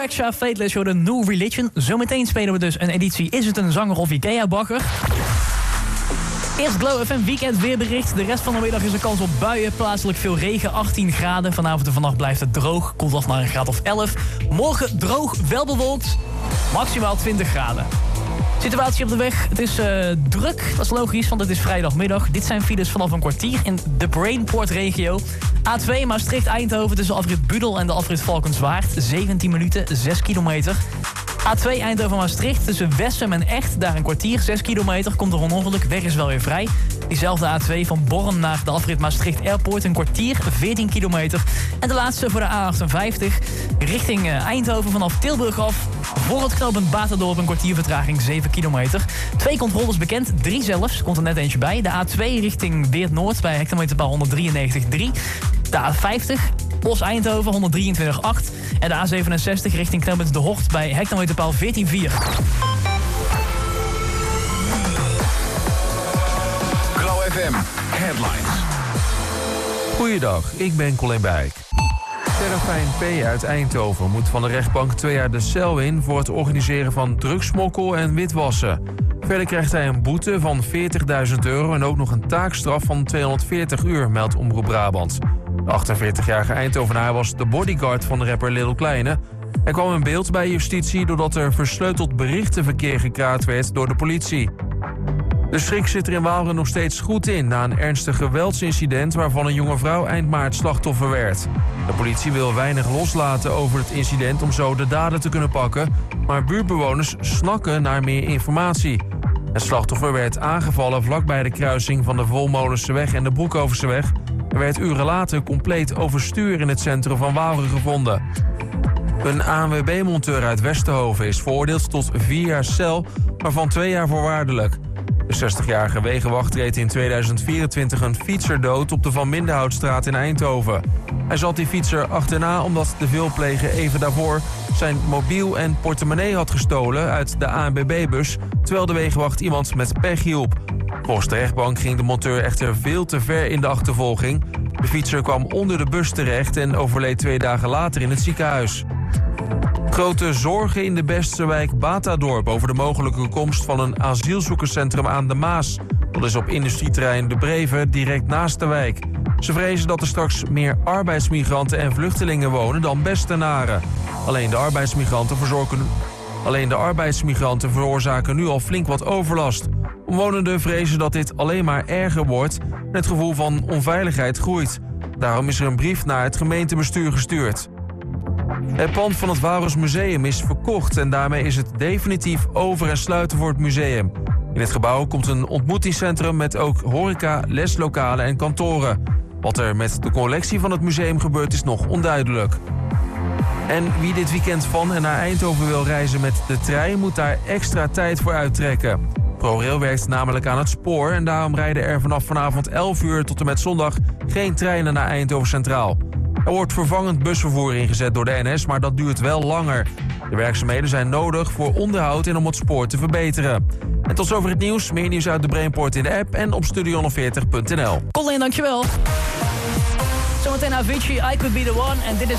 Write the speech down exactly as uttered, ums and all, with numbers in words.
Raksha, Fateless voor de New Religion. Zometeen spelen we dus een editie Is het een zanger of Ikea-bagger? Eerst Glow F M weekend weerbericht. De rest van de middag is er kans op buien. Plaatselijk veel regen, achttien graden. Vanavond en vannacht blijft het droog. Koelt af naar een graad of elf. Morgen droog, wel bewolkt. Maximaal twintig graden. Situatie op de weg. Het is uh, druk. Dat is logisch, want het is vrijdagmiddag. Dit zijn files vanaf een kwartier in de Brainport-regio. A twee Maastricht-Eindhoven tussen afrit Budel en de afrit Valkenswaard. zeventien minuten, zes kilometer. A twee Eindhoven-Maastricht tussen Wessem en Echt. Daar een kwartier, zes kilometer. Komt er een ongeluk, weg is wel weer vrij. Diezelfde A twee van Born naar de afrit Maastricht Airport. Een kwartier, veertien kilometer. En de laatste voor de A achtenvijftig. Richting Eindhoven vanaf Tilburg af. Voor het knooppunt Baterdorp een kwartier vertraging, zeven kilometer. Twee controles bekend, drie zelfs. Komt er net eentje bij. De A twee richting Weert-Noord bij hectometerpaal honderddrieënnegentig komma drie. De A vijftig, Os-Eindhoven honderddrieëntwintig komma acht. En de A zevenenzestig richting knooppunt De Hocht bij hectometerpaal veertien komma vier. Glow F M, headlines. Goeiedag, ik ben Colin Bijk. Serafijn P. uit Eindhoven moet van de rechtbank twee jaar de cel in voor het organiseren van drugsmokkel en witwassen. Verder krijgt hij een boete van veertigduizend euro en ook nog een taakstraf van tweehonderdveertig uur, meldt Omroep Brabant. De achtenveertigjarige Eindhovenaar was de bodyguard van de rapper Lil Kleine. Hij kwam in beeld bij justitie doordat er versleuteld berichtenverkeer gekraakt werd door de politie. De schrik zit er in Waalre nog steeds goed in na een ernstig geweldsincident waarvan een jonge vrouw eind maart slachtoffer werd. De politie wil weinig loslaten over het incident om zo de dader te kunnen pakken, maar buurtbewoners snakken naar meer informatie. Het slachtoffer werd aangevallen vlakbij de kruising van de Volmolenseweg en de Broekhoverseweg en werd uren later compleet overstuur in het centrum van Waalre gevonden. Een A N W B-monteur uit Westerhoven is veroordeeld tot vier jaar cel, waarvan twee jaar voorwaardelijk. De zestigjarige wegenwacht reed in tweeduizend vierentwintig een fietser dood op de Van Minderhoutstraat in Eindhoven. Hij zat die fietser achterna omdat de veelpleger even daarvoor zijn mobiel en portemonnee had gestolen uit de A N B B-bus, terwijl de wegenwacht iemand met pech hielp. Volgens de rechtbank ging de monteur echter veel te ver in de achtervolging. De fietser kwam onder de bus terecht en overleed twee dagen later in het ziekenhuis. Grote zorgen in de Bestserwijk Batadorp over de mogelijke komst van een asielzoekerscentrum aan de Maas. Dat is op industrieterrein De Breven, direct naast de wijk. Ze vrezen dat er straks meer arbeidsmigranten en vluchtelingen wonen dan Bestenaren. Alleen de arbeidsmigranten verzorgen... Alleen de arbeidsmigranten veroorzaken nu al flink wat overlast. Omwonenden vrezen dat dit alleen maar erger wordt en het gevoel van onveiligheid groeit. Daarom is er een brief naar het gemeentebestuur gestuurd. Het pand van het Walrus Museum is verkocht en daarmee is het definitief over en sluiten voor het museum. In het gebouw komt een ontmoetingscentrum met ook horeca, leslokalen en kantoren. Wat er met de collectie van het museum gebeurt is nog onduidelijk. En wie dit weekend van en naar Eindhoven wil reizen met de trein moet daar extra tijd voor uittrekken. ProRail werkt namelijk aan het spoor en daarom rijden er vanaf vanavond elf uur tot en met zondag geen treinen naar Eindhoven Centraal. Er wordt vervangend busvervoer ingezet door de N S, maar dat duurt wel langer. De werkzaamheden zijn nodig voor onderhoud en om het spoor te verbeteren. En tot zover het nieuws. Meer nieuws uit de Brainport in de app en op studio honderdveertig punt n l. Colin, dankjewel. Zometeen Avicii, I Could Be The One en dit is